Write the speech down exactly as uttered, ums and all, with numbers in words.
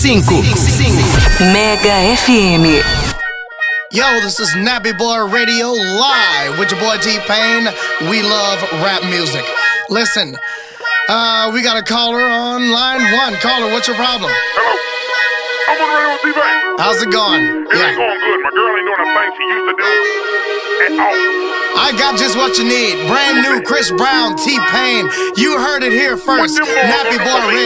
cinco. Mega F M. Yo, this is Nappy Boy Radio live with your boy T-Pain. We love rap music. Listen, uh, we got a caller on line one. Caller, what's your problem? Hello. I'm on the radio with T-Pain. How's it going? It Yeah. ain't going good. My girl ain't doing the thing she used to do at all. I got just what you need. Brand new Chris Brown, T-Pain. You heard it here first. What them boys Nappy want Boy from me? Radio.